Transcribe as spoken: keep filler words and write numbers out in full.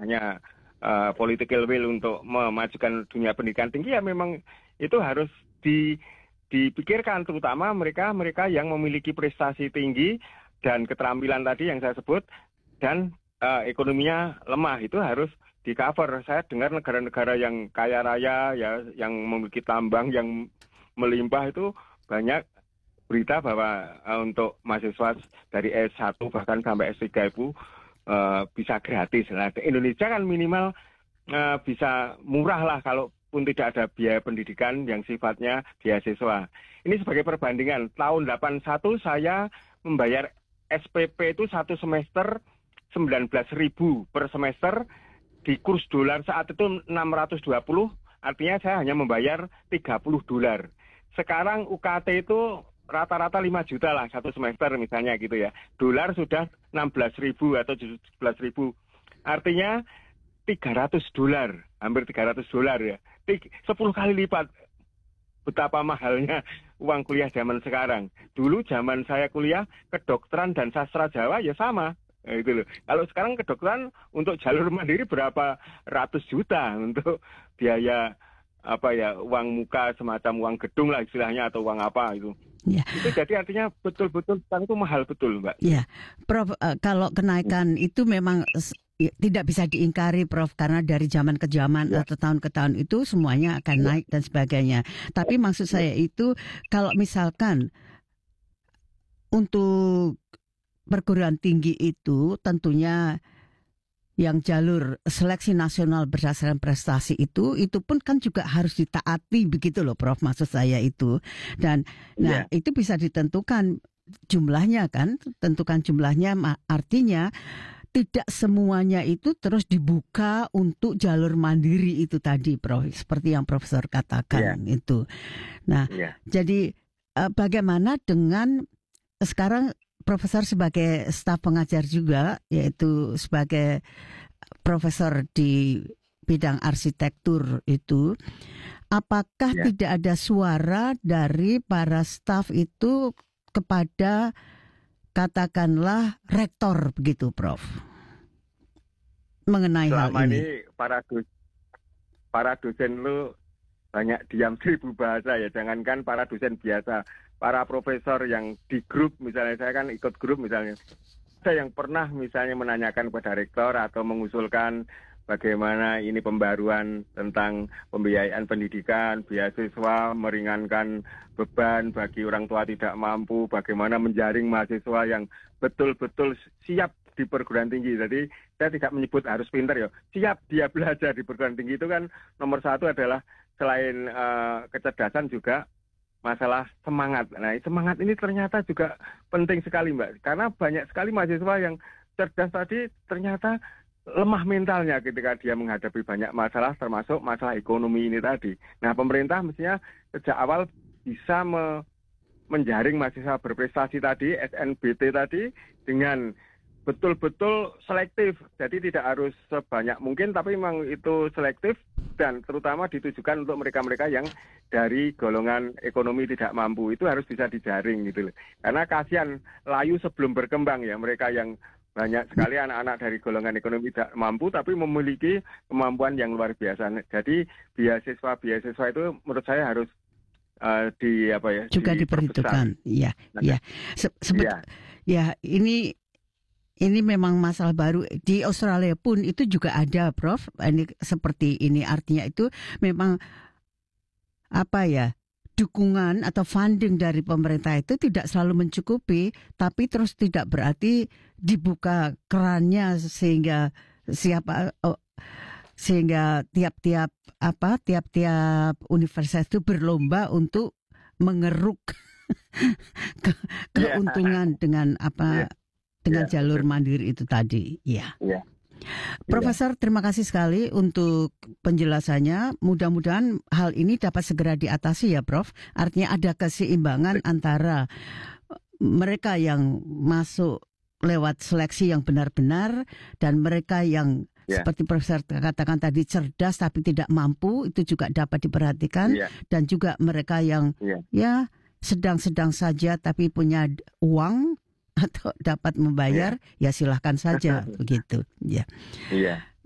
istilahnya uh, political will untuk memajukan dunia pendidikan tinggi, ya memang itu harus di dipikirkan, terutama mereka-mereka yang memiliki prestasi tinggi dan keterampilan tadi yang saya sebut, dan uh, ekonominya lemah, itu harus di cover. Saya dengar negara-negara yang kaya raya, ya, yang memiliki tambang yang melimpah itu banyak berita bahwa uh, untuk mahasiswa dari S satu bahkan sampai S tiga itu uh, bisa gratis. Nah, di Indonesia kan minimal uh, bisa murah lah kalau pun tidak ada biaya pendidikan yang sifatnya beasiswa. Ini sebagai perbandingan, tahun delapan puluh satu saya membayar S P P itu satu semester sembilan belas ribu per semester, di kurs dolar saat itu enam ratus dua puluh, artinya saya hanya membayar tiga puluh dolar. Sekarang U K T itu rata-rata lima juta lah satu semester misalnya gitu ya. Dolar sudah enam belas ribu atau tujuh belas ribu. Artinya tiga ratus dolar, hampir tiga ratus dolar ya. sepuluh kali lipat betapa mahalnya uang kuliah zaman sekarang. Dulu zaman saya kuliah kedokteran dan sastra Jawa ya sama. Nah, itu loh. Kalau sekarang kedokteran untuk jalur mandiri berapa ratus juta untuk biaya apa ya, uang muka semacam uang gedung lah istilahnya, atau uang apa itu. Ya. Itu jadi artinya betul-betul sekarang itu mahal betul, Mbak. Ya, Prof, uh, kalau kenaikan hmm. itu memang tidak bisa diingkari, Prof, karena dari zaman ke zaman ya. Atau tahun ke tahun itu semuanya akan ya. naik dan sebagainya. Tapi maksud saya itu kalau misalkan untuk perguruan tinggi itu tentunya yang jalur seleksi nasional berdasarkan prestasi itu, itu pun kan juga harus ditaati begitu loh, Prof, maksud saya itu. Dan yeah. nah itu bisa ditentukan jumlahnya kan, tentukan jumlahnya, artinya tidak semuanya itu terus dibuka untuk jalur mandiri itu tadi, Prof, seperti yang Profesor katakan yeah. itu. Nah, yeah. jadi uh, bagaimana dengan sekarang Profesor sebagai staf pengajar juga, yaitu sebagai profesor di bidang arsitektur itu, apakah ya. tidak ada suara dari para staf itu kepada katakanlah rektor begitu, Prof, mengenai Selama hal ini? ini para dosen, para dosen lu banyak diam seribu bahasa ya, jangankan para dosen biasa. Para profesor yang di grup, misalnya saya kan ikut grup misalnya, ada yang pernah misalnya menanyakan kepada rektor atau mengusulkan bagaimana ini pembaruan tentang pembiayaan pendidikan, beasiswa, meringankan beban bagi orang tua tidak mampu, bagaimana menjaring mahasiswa yang betul-betul siap di perguruan tinggi. Jadi saya tidak menyebut harus pintar ya, siap dia belajar di perguruan tinggi. Itu kan nomor satu adalah selain uh, kecerdasan juga masalah semangat. Nah, semangat ini ternyata juga penting sekali, Mbak. Karena banyak sekali mahasiswa yang cerdas tadi ternyata lemah mentalnya ketika dia menghadapi banyak masalah, termasuk masalah ekonomi ini tadi. Nah, pemerintah mestinya sejak awal bisa me- menjaring mahasiswa berprestasi tadi, S N B T tadi, dengan betul-betul selektif. Jadi tidak harus sebanyak mungkin, tapi memang itu selektif dan terutama ditujukan untuk mereka-mereka yang dari golongan ekonomi tidak mampu. Itu harus bisa dijaring gitu loh. Karena kasihan layu sebelum berkembang ya, mereka yang banyak sekali anak-anak dari golongan ekonomi tidak mampu tapi memiliki kemampuan yang luar biasa. Jadi beasiswa-beasiswa itu menurut saya harus uh, di apa ya? Juga diperhitungkan. Iya, iya. Se- sebet- ya. ya, ini Ini memang masalah baru. Di Australia pun itu juga ada, Prof. Ini seperti ini, artinya itu memang apa ya, dukungan atau funding dari pemerintah itu tidak selalu mencukupi, tapi terus tidak berarti dibuka kerannya sehingga siapa oh, sehingga tiap-tiap apa tiap-tiap universitas itu berlomba untuk mengeruk ke, keuntungan yeah. dengan apa yeah. dengan ya, jalur betul. mandiri itu tadi, ya. ya. Profesor, terima kasih sekali untuk penjelasannya. Mudah-mudahan hal ini dapat segera diatasi ya, Prof. Artinya ada keseimbangan betul. antara mereka yang masuk lewat seleksi yang benar-benar dan mereka yang ya. seperti Profesor katakan tadi cerdas tapi tidak mampu, itu juga dapat diperhatikan ya. dan juga mereka yang ya, ya sedang-sedang saja tapi punya uang atau dapat membayar, ya, ya silahkan saja begitu. Ya. Iya.